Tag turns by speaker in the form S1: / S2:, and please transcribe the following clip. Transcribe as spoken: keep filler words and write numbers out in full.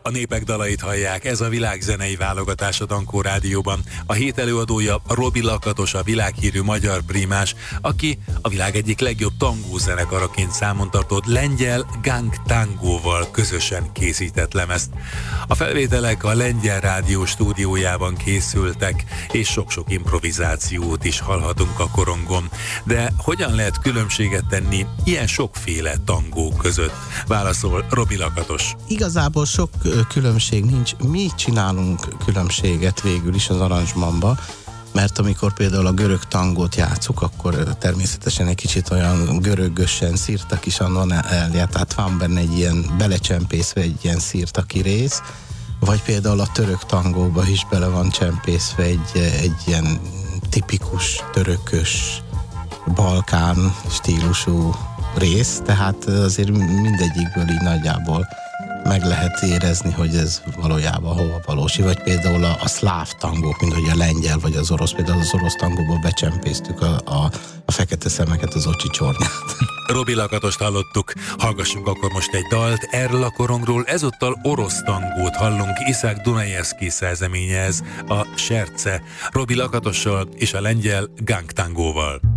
S1: A népek dalait hallják, ez a világzenei válogatás a Dankó Rádióban. A hét előadója Robi Lakatos, a világhírű magyar prímás, aki a világ egyik legjobb tangó zenekaraként számon tartott lengyel Gang Tangóval közösen készített lemezt. A felvételek a Lengyel Rádió stúdiójában készültek, és sok-sok improvizációt is hallhatunk a korongon. De hogyan lehet különbséget tenni ilyen sokféle tangó között? Válaszol Robi Lakatos.
S2: Igazából sok különbség nincs. Mi csinálunk különbséget végül is az aranzsmanba, mert amikor például a görög tangót játszuk, akkor természetesen egy kicsit olyan görögösen szirtakisan van el, tehát van benne egy ilyen belecsempészve egy ilyen szirtaki rész, vagy például a török tangóba is bele van csempészve egy, egy ilyen tipikus törökös balkán stílusú rész, tehát azért mindegyikből így nagyjából meg lehet érezni, hogy ez valójában hova valósi, vagy például a, a szláv tangók, mint hogy a lengyel vagy az orosz, például az orosz tangóba becsempésztük a, a, a fekete szemeket, az ocsi csornyát.
S1: Robi Lakatost hallottuk, hallgassunk akkor most egy dalt erről a korongról, ezúttal orosz tangót hallunk, Iszák Dunajevszki szerzeménye ez, a Serce, Robi Lakatossal és a lengyel Gang Tangóval.